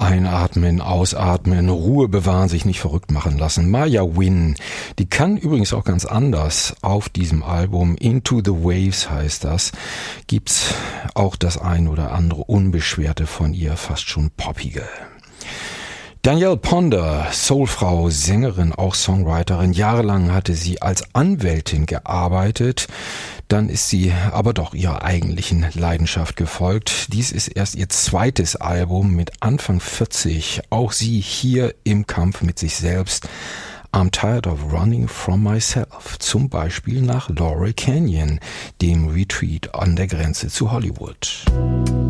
Einatmen, ausatmen, Ruhe bewahren, sich nicht verrückt machen lassen. Maya Win, die kann übrigens auch ganz anders auf diesem Album. Into the Waves heißt das. Gibt's auch das ein oder andere Unbeschwerte von ihr, fast schon poppige. Danielle Ponder, Soulfrau, Sängerin, auch Songwriterin. Jahrelang hatte sie als Anwältin gearbeitet. Dann ist sie aber doch ihrer eigentlichen Leidenschaft gefolgt. Dies ist erst ihr zweites Album mit Anfang 40. Auch sie hier im Kampf mit sich selbst. I'm tired of running from myself. Zum Beispiel nach Laurel Canyon, dem Retreat an der Grenze zu Hollywood.